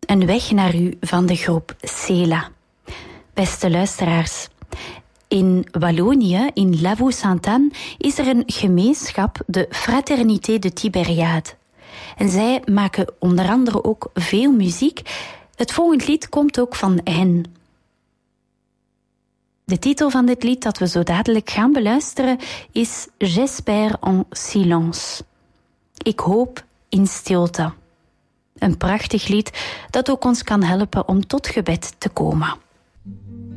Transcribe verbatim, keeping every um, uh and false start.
Een weg naar u van de groep Sela. Beste luisteraars, in Wallonië, in La Vaux-Sainte-Anne, is er een gemeenschap, de Fraternité de Tibériade. En zij maken onder andere ook veel muziek. Het volgende lied komt ook van hen. De titel van dit lied dat we zo dadelijk gaan beluisteren is J'espère en silence. Ik hoop in stilte. Een prachtig lied dat ook ons kan helpen om tot gebed te komen.